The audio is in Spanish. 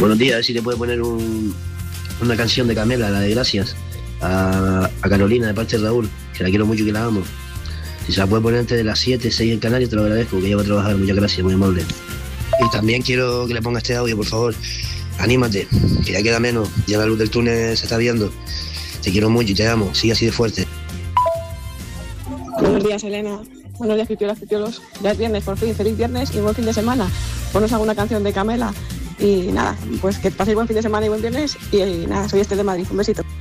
Buenos días, a ver si le puede poner una canción de Camela, la de Gracias, a Carolina de parte de Raúl, que la quiero mucho y que la amo. Si se la puede poner antes de las 7, 6 en Canarias, te lo agradezco, que ella va a trabajar. Muchas gracias, muy amable. Y también quiero que le ponga este audio, por favor. Anímate, que ya queda menos, ya la luz del túnel se está viendo. Te quiero mucho y te amo, sigue así de fuerte. Buenos días, Elena. Buenos días, pipiolas, pipiolos. Ya es viernes, por fin. Feliz viernes y buen fin de semana. Ponos alguna canción de Camela. Y nada, pues que paséis buen fin de semana y buen viernes. Y nada, soy Esther de Madrid. Un besito.